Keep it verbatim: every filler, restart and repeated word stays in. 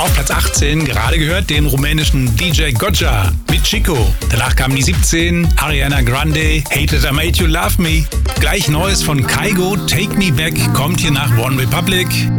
Auf Platz achtzehn gerade gehört den rumänischen D J Gojja mit Chico. Danach kamen die siebzehn, Ariana Grande, Hated I Made You Love Me. Gleich Neues von Kygo, Take Me Back kommt hier nach One Republic.